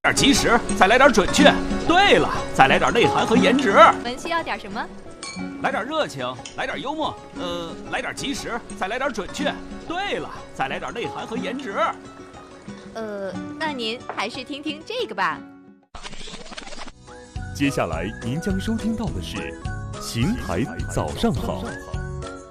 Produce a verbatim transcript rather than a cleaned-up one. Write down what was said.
点及时，再来点准确。对了，再来点内涵和颜值。 我们需要点什么？ 来点热情，来点幽默，呃，来点及时，再来点准确。对了，再来点内涵和颜值。 呃，那您还是听听这个吧。 接下来您将收听到的是《邢台早上好》。